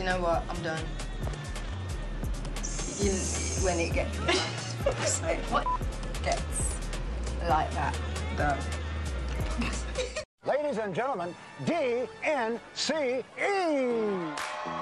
You know what? I'm done. When it gets like, what gets like that, done. Ladies and gentlemen, DNCE.